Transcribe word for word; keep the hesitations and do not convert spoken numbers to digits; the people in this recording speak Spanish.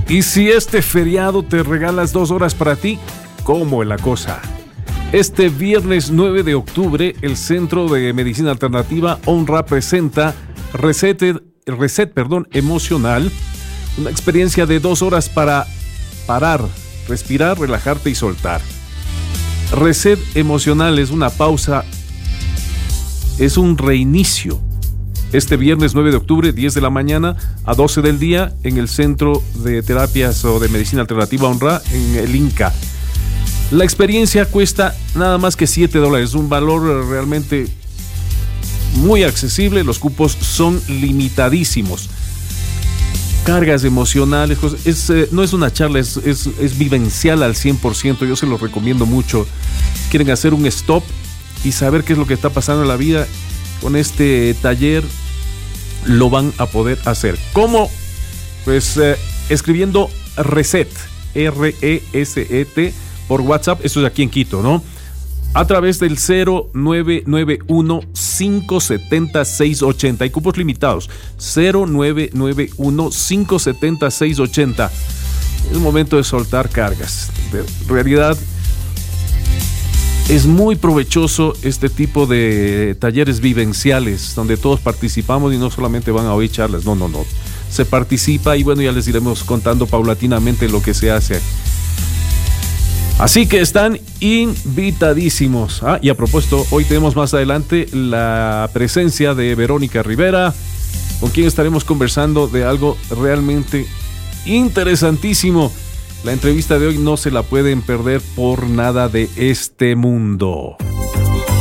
Y si este feriado te regalas dos horas para ti, ¿cómo es la cosa? Este viernes nueve de octubre, el Centro de Medicina Alternativa Honra presenta Reset, Reset perdón, Emocional, una experiencia de dos horas para parar, respirar, relajarte y soltar. Reset Emocional es una pausa, es un reinicio. Este viernes nueve de octubre, diez de la mañana a doce del día, en el Centro de Terapias o de Medicina Alternativa Honra, en el Inca. La experiencia cuesta nada más que siete dólares, un valor realmente muy accesible. Los cupos son limitadísimos. Cargas emocionales, es, eh, no es una charla, es, es, es vivencial al cien por ciento. Yo se los recomiendo mucho. Quieren hacer un stop y saber qué es lo que está pasando en la vida, con este taller lo van a poder hacer. ¿Cómo? Pues eh, escribiendo Reset, R E S E T, por WhatsApp. Esto es aquí en Quito, ¿no? A través del cero nueve nueve uno, cinco siete cero, seis ocho cero. Hay cupos limitados. cero nueve nueve uno, cinco siete cero, seis ocho cero. Es momento de soltar cargas. De realidad, es muy provechoso este tipo de talleres vivenciales donde todos participamos y no solamente van a oír charlas. No, no, no. Se participa y bueno, ya les iremos contando paulatinamente lo que se hace. Así que están invitadísimos. Ah, y a propósito, hoy tenemos más adelante la presencia de Verónica Rivera, con quien estaremos conversando de algo realmente interesantísimo. La entrevista de hoy no se la pueden perder por nada de este mundo.